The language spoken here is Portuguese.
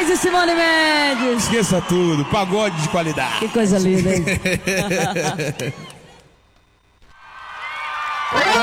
e Simone Mendes. Esqueça tudo, pagode de qualidade. Que coisa linda, hein?